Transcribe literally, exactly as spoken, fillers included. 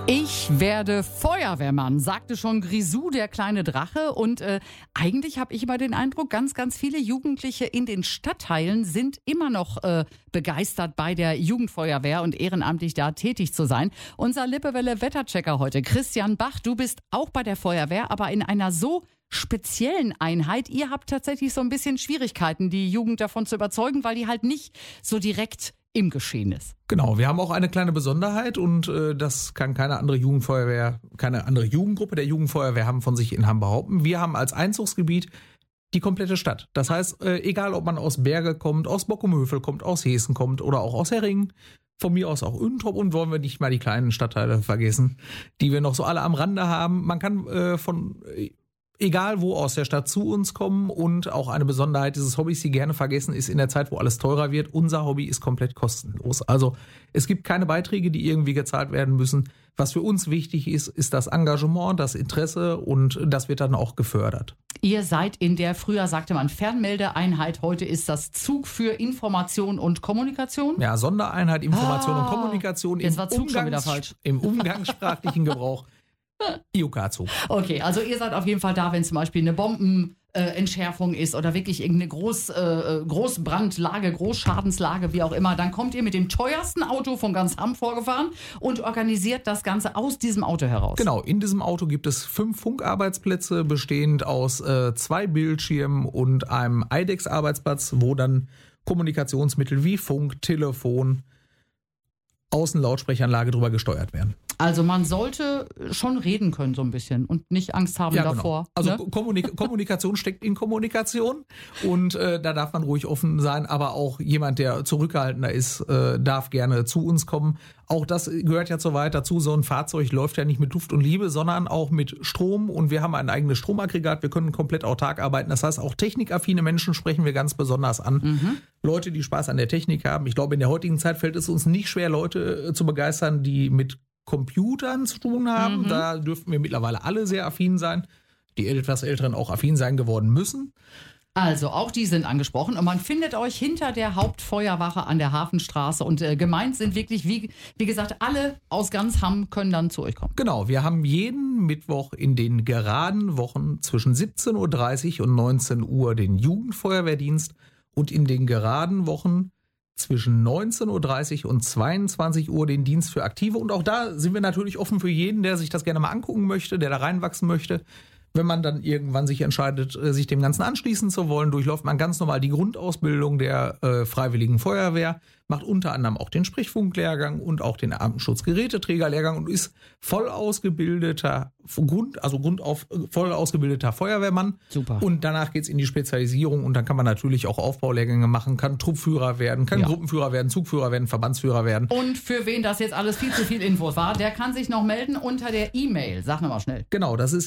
Ich werde Feuerwehrmann, sagte schon Grisou, der kleine Drache. Und äh, eigentlich habe ich immer den Eindruck, ganz, ganz viele Jugendliche in den Stadtteilen sind immer noch äh, begeistert, bei der Jugendfeuerwehr und ehrenamtlich da tätig zu sein. Unser Lippewelle-Wetterchecker heute, Christian Bach, du bist auch bei der Feuerwehr, aber in einer so speziellen Einheit. Ihr habt tatsächlich so ein bisschen Schwierigkeiten, die Jugend davon zu überzeugen, weil die halt nicht so direkt im Geschehen ist. Genau, wir haben auch eine kleine Besonderheit und äh, das kann keine andere Jugendfeuerwehr, keine andere Jugendgruppe der Jugendfeuerwehr haben von sich in Hamm behaupten. Wir haben als Einzugsgebiet die komplette Stadt. Das heißt, äh, egal ob man aus Berge kommt, aus Bockumhövel kommt, aus Heeßen kommt oder auch aus Herringen, von mir aus auch Üntrop und wollen wir nicht mal die kleinen Stadtteile vergessen, die wir noch so alle am Rande haben. Man kann äh, von... Äh, egal wo aus der Stadt zu uns kommen und auch eine Besonderheit dieses Hobbys, die gerne vergessen ist in der Zeit, wo alles teurer wird. Unser Hobby ist komplett kostenlos. Also es gibt keine Beiträge, die irgendwie gezahlt werden müssen. Was für uns wichtig ist, ist das Engagement, das Interesse und das wird dann auch gefördert. Ihr seid in der, früher sagte man Fernmeldeeinheit, heute ist das Zug für Information und Kommunikation. Ja, Sondereinheit Information ah, und Kommunikation jetzt war Zug schon wieder falsch. Im umgangssprachlichen Gebrauch. I U K-Zug. Okay, also ihr seid auf jeden Fall da, wenn zum Beispiel eine Bombenentschärfung äh, ist oder wirklich irgendeine Groß, äh, Großbrandlage, Großschadenslage, wie auch immer. Dann kommt ihr mit dem teuersten Auto von ganz Hamm vorgefahren und organisiert das Ganze aus diesem Auto heraus. Genau, in diesem Auto gibt es fünf Funkarbeitsplätze, bestehend aus äh, zwei Bildschirmen und einem I D E X-Arbeitsplatz, wo dann Kommunikationsmittel wie Funk, Telefon, Außenlautsprecheranlage drüber gesteuert werden. Also man sollte schon reden können so ein bisschen und nicht Angst haben ja, davor. Genau. Also ne? Kommunik- Kommunikation steckt in Kommunikation und äh, da darf man ruhig offen sein, aber auch jemand, der zurückhaltender ist, äh, darf gerne zu uns kommen. Auch das gehört ja so weit dazu, so ein Fahrzeug läuft ja nicht mit Duft und Liebe, sondern auch mit Strom und wir haben ein eigenes Stromaggregat, wir können komplett autark arbeiten. Das heißt, auch technikaffine Menschen sprechen wir ganz besonders an. Mhm. Leute, die Spaß an der Technik haben. Ich glaube, in der heutigen Zeit fällt es uns nicht schwer, Leute zu begeistern, die mit Computern zu tun haben. Mhm. Da dürften wir mittlerweile alle sehr affin sein. Die etwas Älteren auch affin sein geworden müssen. Also auch die sind angesprochen und man findet euch hinter der Hauptfeuerwache an der Hafenstraße und äh, gemeint sind wirklich, wie, wie gesagt, alle aus ganz Hamm können dann zu euch kommen. Genau, wir haben jeden Mittwoch in den geraden Wochen zwischen siebzehn Uhr dreißig und neunzehn Uhr den Jugendfeuerwehrdienst und in den geraden Wochen zwischen neunzehn Uhr dreißig und zweiundzwanzig Uhr den Dienst für Aktive. Und auch da sind wir natürlich offen für jeden, der sich das gerne mal angucken möchte, der da reinwachsen möchte. Wenn man dann irgendwann sich entscheidet, sich dem Ganzen anschließen zu wollen, durchläuft man ganz normal die Grundausbildung der äh, Freiwilligen Feuerwehr, macht unter anderem auch den Sprichfunklehrgang und auch den Atemschutzgeräteträgerlehrgang und ist voll ausgebildeter Grund, also Grundauf, voll ausgebildeter Feuerwehrmann. Super. Und danach geht's in die Spezialisierung und dann kann man natürlich auch Aufbaulehrgänge machen, kann Truppführer werden, kann ja. Gruppenführer werden, Zugführer werden, Verbandsführer werden. Und für wen das jetzt alles viel zu viel Infos war, der kann sich noch melden unter der E-Mail. Sag nochmal schnell. Genau, das ist